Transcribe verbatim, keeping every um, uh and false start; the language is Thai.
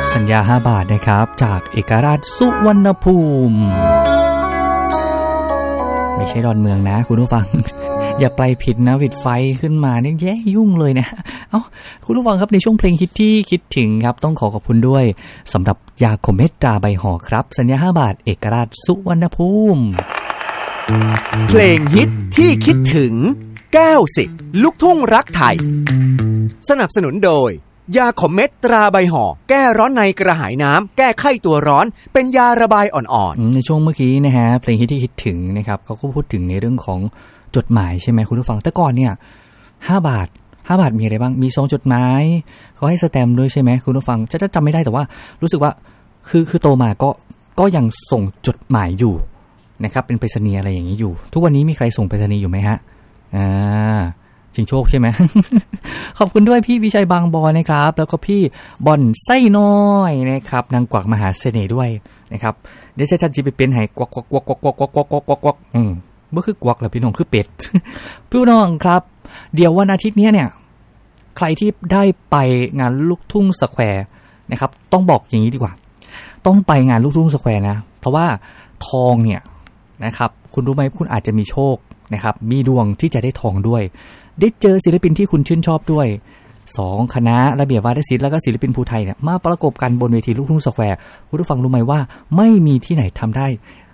สัญญาห้าบาทนะครับจากเอกราชสุวรรณภูมิไม่ใช่ดอนเมืองนะคุณผู้ฟัง อย่าไปผิดนะวิดไฟขึ้นมาเนี่ยแย่ยุ่งเลยนะเอ้าคุณผู้ฟังครับในช่วงเพลงฮิตที่คิดถึงครับต้องขอขอบคุณด้วยสำหรับยาขมเม็ดตราใบห่อครับสัญญาห้าบาทเอกราชสุวรรณภูมิเพลงฮิตที่คิดถึงเก้าสิบลูกทุ่งรักไทยสนับสนุนโดยยาขมเม็ดตราใบห่อแก้ร้อนในกระหายน้ำแก้ไข้ตัวร้อนเป็นยาระบายอ่อนๆในช่วงเมื่อกี้นะฮะเพลงฮิตที่คิดถึงนะครับเขาก็พูดถึงในเรื่องของจดหมายใช่ไหมคุณผู้ฟังแต่ก่อนเนี่ยห้าบาทห้าบาทมีอะไรบ้างมีซองจดหมายเขาให้สแตมป์ด้วยใช่ไหมคุณผู้ฟังจะจำไม่ได้แต่ว่ารู้สึกว่าคือคือโตมาก็ก็ยังส่งจดหมายอยู่นะครับเป็นไปรษณีย์อะไรอย่างนี้อยู่ทุกวันนี้มีใครส่งไปรษณีย์อยู่ไหมฮะอ่าชิงโชคใช่ไหม ขอบคุณด้วยพี่วิชัยบางบอนนะครับแล้วก็พี่บอนไส้น้อยนะครับนางกวักมหาเสน่ห์ด้วยนะครับเดี๋ยวจะจัดจีไปเป็นให้กวักกวักกวักกวักกวักกวักกวักกวักกวักกวักอืมบ่คือกวักแล้วพี่น้องคือเป็ด พี่น้องครับเดี๋ยววันอาทิตย์นี้เนี่ยใครที่ได้ไปงานลูกทุ่งสแควร์นะครับต้องบอกอย่างนี้ดีกว่าต้องไปงานลูกทุ่งสแควร์นะเพราะว่าทองเนี่ยนะครับคุณรู้ไหมคุณอาจจะมีโชคนะครับมีดวงที่จะได้ทองด้วยได้เจอศิลปินที่คุณชื่นชอบด้วยสองคณะระเบียบวาทศิลป์แล้วก็ศิลปินภูไทยเนี่ยมาประกบกันบนเวทีลูกทุ่งสแควร์คุณผู้ฟังรู้ไหมว่าไม่มีที่ไหนทำได้